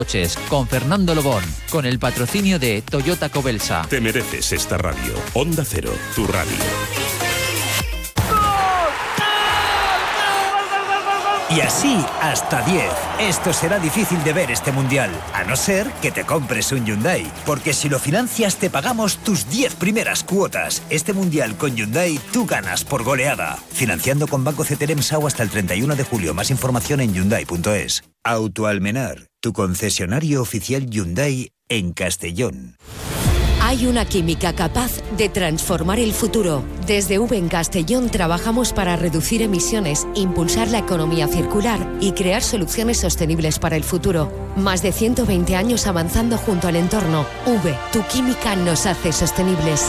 Coches con Fernando Lobón, con el patrocinio de Toyota Cobelsa. Te mereces esta radio. Onda Cero, tu radio. Y así hasta 10. Esto será difícil de ver este mundial, a no ser que te compres un Hyundai. Porque si lo financias te pagamos tus 10 primeras cuotas. Este mundial con Hyundai tú ganas por goleada. Financiando con Banco CTLM SAU hasta el 31 de julio. Más información en Hyundai.es. Autoalmenar, tu concesionario oficial Hyundai en Castellón. Hay una química capaz de transformar el futuro. Desde V en Castellón trabajamos para reducir emisiones, impulsar la economía circular y crear soluciones sostenibles para el futuro. Más de 120 años avanzando junto al entorno. V, tu química nos hace sostenibles.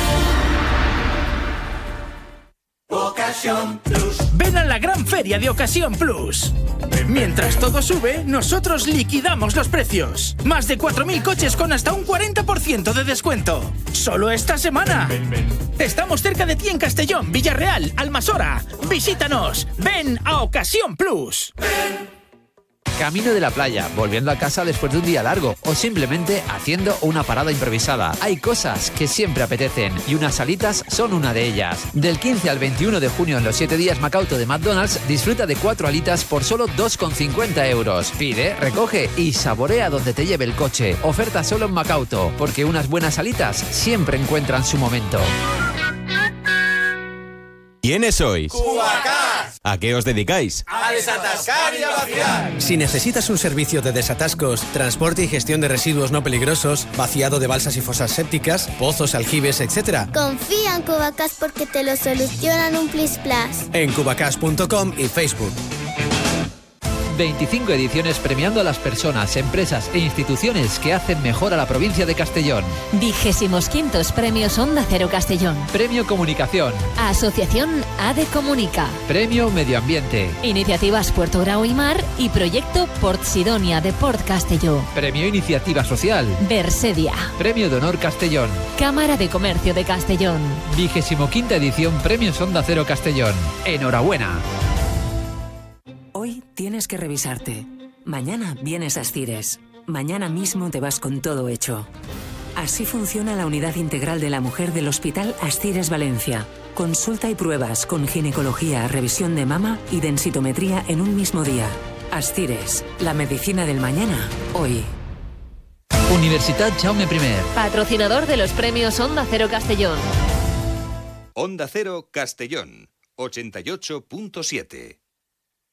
Ocasión Plus. Ven a la gran feria de Ocasión Plus. Mientras todo sube, nosotros liquidamos los precios. Más de 4.000 coches con hasta un 40% de descuento. Solo esta semana. Estamos cerca de ti en Castellón, Villarreal, Almasora. Visítanos. Ven a Ocasión Plus. Camino de la playa, volviendo a casa después de un día largo o simplemente haciendo una parada improvisada. Hay cosas que siempre apetecen y unas alitas son una de ellas. Del 15 al 21 de junio en los 7 días Macauto de McDonald's, disfruta de 4 alitas por solo 2,50 euros. Pide, recoge y saborea donde te lleve el coche. Oferta solo en Macauto, porque unas buenas alitas siempre encuentran su momento. ¿Quiénes sois? ¡Cubacás! ¿A qué os dedicáis? ¡A desatascar y a vaciar! Si necesitas un servicio de desatascos, transporte y gestión de residuos no peligrosos, vaciado de balsas y fosas sépticas, pozos, aljibes, etc., confía en Cubacás porque te lo solucionan un plis plas. En cubacás.com y Facebook. 25 ediciones premiando a las personas, empresas e instituciones que hacen mejor a la provincia de Castellón. 25º Premios Onda Cero Castellón. Premio Comunicación. Asociación ADE Comunica. Premio Medio Ambiente. Iniciativas Puerto Grau y Mar y Proyecto Port Sidonia de Port Castelló. Premio Iniciativa Social. Versedia. Premio de Honor Castellón. Cámara de Comercio de Castellón. 25ª edición Premios Onda Cero Castellón. Enhorabuena. Hoy tienes que revisarte. Mañana vienes a Astires. Mañana mismo te vas con todo hecho. Así funciona la Unidad Integral de la Mujer del Hospital Astires Valencia. Consulta y pruebas con ginecología, revisión de mama y densitometría en un mismo día. Astires, la medicina del mañana, hoy. Universitat Jaume I. Patrocinador de los Premios Onda Cero Castellón. Onda Cero Castellón, 88.7.